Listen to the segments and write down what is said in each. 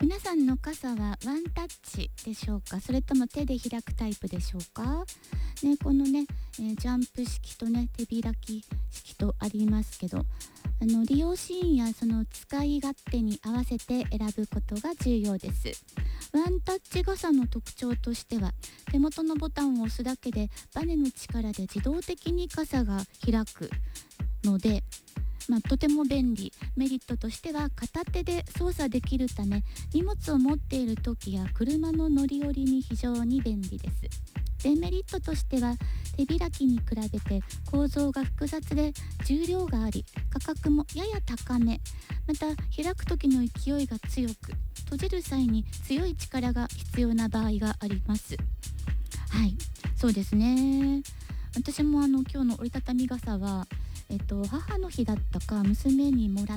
皆さんの傘はワンタッチでしょうか、それとも手で開くタイプでしょうかね。このね、ジャンプ式とね手開き式とありますけど、利用シーンやその使い勝手に合わせて選ぶことが重要です。ワンタッチ傘の特徴としては、手元のボタンを押すだけでバネの力で自動的に傘が開くので、とても便利。メリットとしては片手で操作できるため、荷物を持っている時や車の乗り降りに非常に便利です。デメリットとしては、手開きに比べて構造が複雑で重量があり、価格もやや高め。また開く時の勢いが強く、閉じる際に強い力が必要な場合があります。はい、そうですね。私も今日の折りたたみ傘は母の日だったか娘にもらった、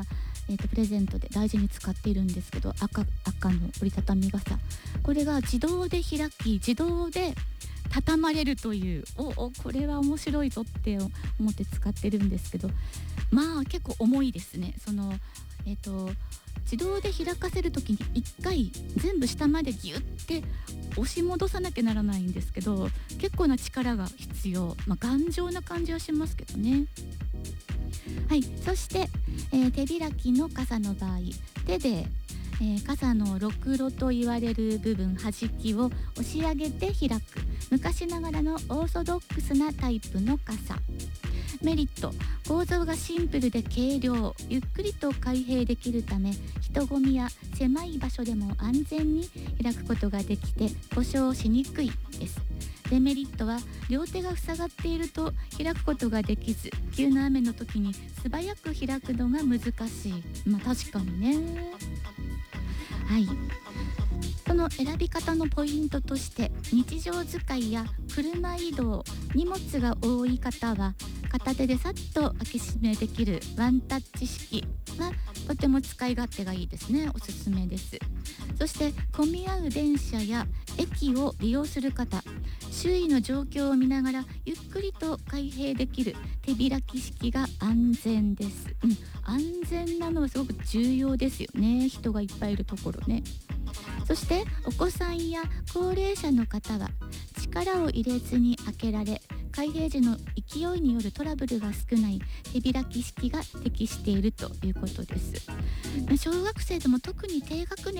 プレゼントで大事に使っているんですけど、赤の折りたたみ傘、これが自動で開き自動で畳まれるという、これは面白いぞって思って使ってるんですけど、結構重いですね。自動で開かせる時に1回全部下までギュッて押し戻さなきゃならないんですけど、結構な力が必要。頑丈な感じはしますけどね。はい、そして、手開きの傘の場合、手で、傘のろくろと言われる部分、端きを押し上げて開く、昔ながらのオーソドックスなタイプの傘。メリット、構造がシンプルで軽量、ゆっくりと開閉できるため、人混みや狭い場所でも安全に開くことができて故障しにくいです。デメリットは、両手が塞がっていると開くことができず、急な雨の時に素早く開くのが難しい。確かにね。はい、その選び方のポイントとして、日常使いや車移動、荷物が多い方は片手でさっと開け閉めできるワンタッチ式はとても使い勝手がいいですね。おすすめです。そして混み合う電車や駅を利用する方、周囲の状況を見ながらゆっくりと開閉できる手開き式が安全です。安全なのはすごく重要ですよね。人がいっぱいいるところね。そしてお子さんや高齢者の方は力を入れずに開けられ、開閉時の勢いによるトラブルが少ない手開き式が適しているということです。小学生でも特に低学年